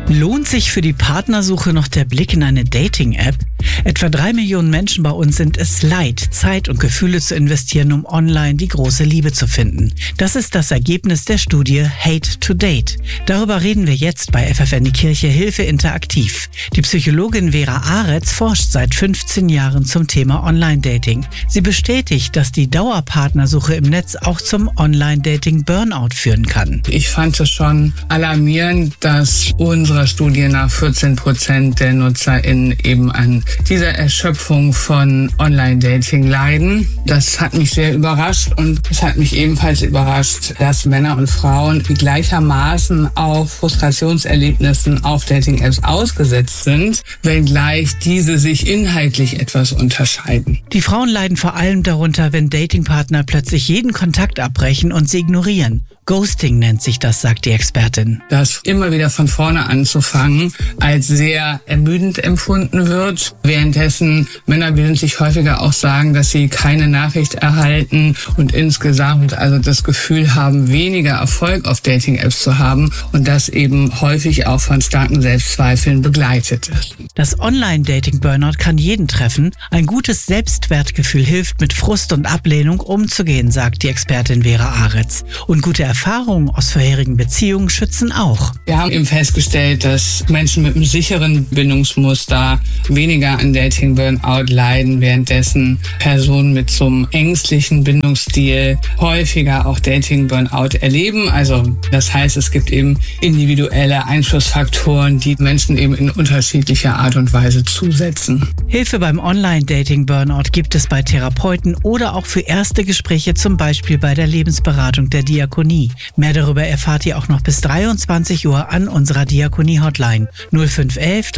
Lohnt sich für die Partnersuche noch der Blick in eine Dating-App? Etwa 3 Millionen Menschen bei uns sind es leid, Zeit und Gefühle zu investieren, um online die große Liebe zu finden. Das ist das Ergebnis der Studie Hate to Date. Darüber reden wir jetzt bei FFN die Kirche Hilfe interaktiv. Die Psychologin Vera Aretz forscht seit 15 Jahren zum Thema Online-Dating. Sie bestätigt, dass die Dauerpartnersuche im Netz auch zum Online-Dating-Burnout führen kann. Ich fand es schon alarmierend, dass unserer Studie nach 14% der NutzerInnen eben an dieser Erschöpfung von Online-Dating leiden. Das hat mich sehr überrascht und es hat mich ebenfalls überrascht, dass Männer und Frauen gleichermaßen auf Frustrationserlebnissen auf Dating-Apps ausgesetzt sind, wenngleich diese sich inhaltlich etwas unterscheiden. Die Frauen leiden vor allem darunter, wenn Datingpartner plötzlich jeden Kontakt abbrechen und sie ignorieren. Ghosting nennt sich das, sagt die Expertin. Das immer wieder von vorne anzufangen als sehr ermüdend empfunden wird. Währenddessen Männer sich häufiger auch sagen, dass sie keine Nachricht erhalten und insgesamt also das Gefühl haben, weniger Erfolg auf Dating-Apps zu haben und das eben häufig auch von starken Selbstzweifeln begleitet ist. Das Online-Dating-Burnout kann jeden treffen. Ein gutes Selbstwertgefühl hilft, mit Frust und Ablehnung umzugehen, sagt die Expertin Vera Aretz. Und gute Erfahrungen aus vorherigen Beziehungen schützen auch. Wir haben eben festgestellt, dass Menschen mit einem sicheren Bindungsmuster weniger an Dating-Burnout leiden, währenddessen Personen mit so einem ängstlichen Bindungsstil häufiger auch Dating-Burnout erleben. Also das heißt, es gibt eben individuelle Einflussfaktoren, die Menschen eben in unterschiedlicher Art und Weise zusetzen. Hilfe beim Online-Dating-Burnout gibt es bei Therapeuten oder auch für erste Gespräche, zum Beispiel bei der Lebensberatung der Diakonie. Mehr darüber erfahrt ihr auch noch bis 23 Uhr an unserer Diakonie-Hotline 0511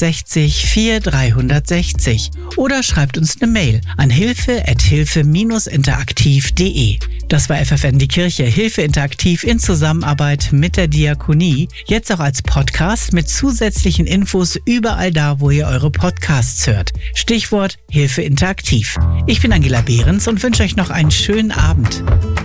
360 4360 oder schreibt uns eine Mail an hilfe@hilfe-interaktiv.de. Das war FFN die Kirche Hilfe interaktiv in Zusammenarbeit mit der Diakonie. Jetzt auch als Podcast mit zusätzlichen Infos überall da, wo ihr eure Podcasts hört. Stichwort Hilfe interaktiv. Ich bin Angela Behrens und wünsche euch noch einen schönen Abend.